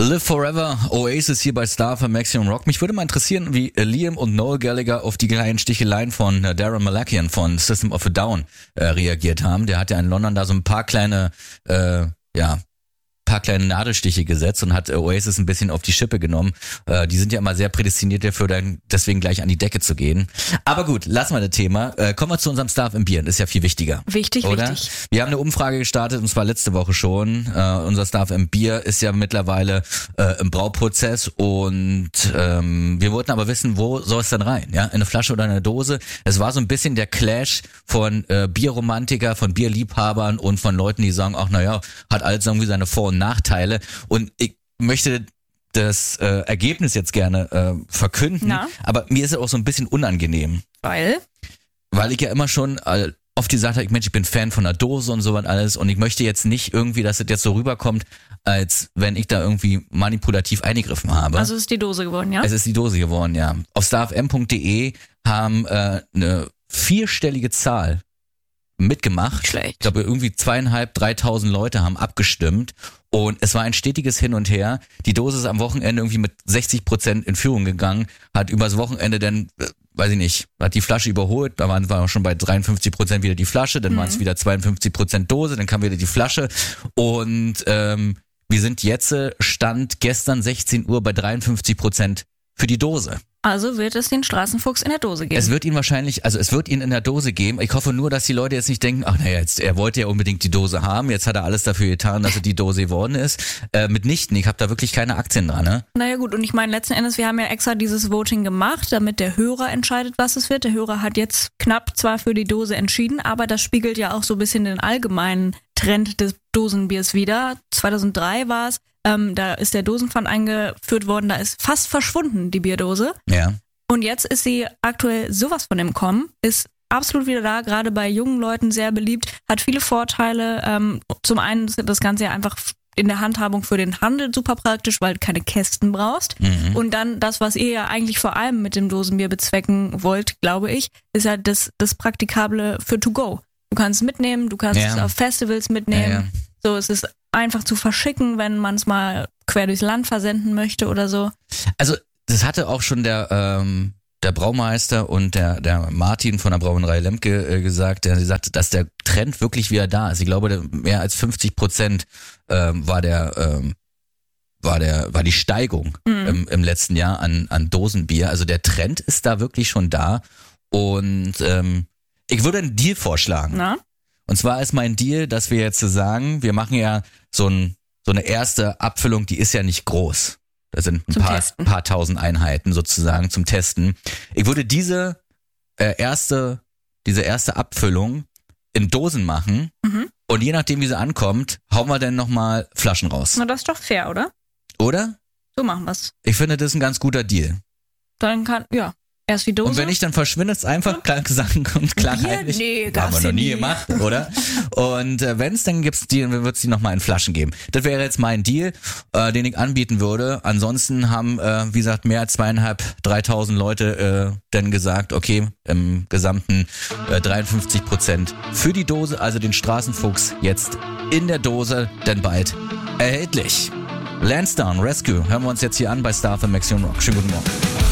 Live Forever, Oasis hier bei Star für Maximum Rock. Mich würde mal interessieren, wie Liam und Noel Gallagher auf die kleinen Sticheleien von Darren Malakian von System of a Down reagiert haben. Der hat ja in London da so ein paar kleine Nadelstiche gesetzt und hat Oasis ein bisschen auf die Schippe genommen. Die sind ja immer sehr prädestiniert dafür, dann deswegen gleich an die Decke zu gehen. Aber gut, lassen wir das Thema. Kommen wir zu unserem Stuff im Bier. Das ist ja viel wichtiger. Wichtig. Wir haben eine Umfrage gestartet, und zwar letzte Woche schon. Unser Stuff im Bier ist ja mittlerweile im Brauprozess und wir wollten aber wissen, wo soll es dann rein? Ja, in eine Flasche oder in eine Dose? Es war so ein bisschen der Clash von Bierromantiker, von Bierliebhabern und von Leuten, die sagen, ach naja, hat alles irgendwie seine Vor- und Nachteile. Und ich möchte das Ergebnis jetzt gerne verkünden, aber mir ist es auch so ein bisschen unangenehm. Weil ich ja immer schon oft gesagt habe, Mensch, ich bin Fan von einer Dose und so und alles und ich möchte jetzt nicht irgendwie, dass es jetzt so rüberkommt, als wenn ich da irgendwie manipulativ eingegriffen habe. Also es ist die Dose geworden, ja? Es ist die Dose geworden, ja. Auf starfm.de haben eine 4-stellige Zahl mitgemacht. Schlecht. Ich glaube, irgendwie 2.500, 3.000 Leute haben abgestimmt und es war ein stetiges Hin und Her. Die Dose ist am Wochenende irgendwie mit 60% in Führung gegangen, hat übers Wochenende dann, weiß ich nicht, hat die Flasche überholt, da waren wir schon bei 53% wieder die Flasche, dann waren es wieder 52% Dose, dann kam wieder die Flasche und wir sind jetzt, Stand gestern 16 Uhr bei 53% für die Dose. Also wird es den Straßenfuchs in der Dose geben. Es wird ihn in der Dose geben. Ich hoffe nur, dass die Leute jetzt nicht denken, ach naja, er wollte ja unbedingt die Dose haben, jetzt hat er alles dafür getan, dass er die Dose geworden ist. Mitnichten, ich habe da wirklich keine Aktien dran, ne? Naja gut, und ich meine, letzten Endes, wir haben ja extra dieses Voting gemacht, damit der Hörer entscheidet, was es wird. Der Hörer hat jetzt knapp zwar für die Dose entschieden, aber das spiegelt ja auch so ein bisschen den allgemeinen Trend des Dosenbiers wider. 2003 war es. Da ist der Dosenpfand eingeführt worden, da ist fast verschwunden, die Bierdose. Ja. Und jetzt ist sie aktuell sowas von im Kommen, ist absolut wieder da, gerade bei jungen Leuten sehr beliebt, hat viele Vorteile. Zum einen ist das Ganze ja einfach in der Handhabung für den Handel super praktisch, weil du keine Kästen brauchst. Und dann das, was ihr ja eigentlich vor allem mit dem Dosenbier bezwecken wollt, glaube ich, ist ja das Praktikable für to go. Du kannst es mitnehmen, du kannst es auf Festivals mitnehmen. Ja. So, es ist einfach zu verschicken, wenn man es mal quer durchs Land versenden möchte oder so. Also das hatte auch schon der Braumeister und der Martin von der Brauerei Lemke gesagt, der sagte, dass der Trend wirklich wieder da ist. Ich glaube, mehr als 50% war die Steigung im letzten Jahr an Dosenbier. Also der Trend ist da wirklich schon da und ich würde einen Deal vorschlagen. Na? Und zwar ist mein Deal, dass wir jetzt sagen, wir machen ja so eine erste Abfüllung, die ist ja nicht groß. Das sind ein paar tausend Einheiten sozusagen zum Testen. Ich würde diese erste Abfüllung in Dosen machen und je nachdem, wie sie ankommt, hauen wir dann nochmal Flaschen raus. Na, das ist doch fair, oder? Oder? So machen wir's. Ich finde, das ist ein ganz guter Deal. Dann erst die Dose. Und wenn nicht, dann verschwindet es einfach, klar gesagt und klar heimlich. Nee, haben wir noch nie gemacht, oder? Und wenn es, dann wird es die nochmal in Flaschen geben. Das wäre jetzt mein Deal, den ich anbieten würde. Ansonsten haben, wie gesagt, mehr als 2.500, 3.000 Leute dann gesagt, okay, im gesamten 53% für die Dose, also den Straßenfuchs jetzt in der Dose, denn bald erhältlich. Lansdowne Rescue hören wir uns jetzt hier an bei Star für Maximum Rock. Schönen guten Morgen.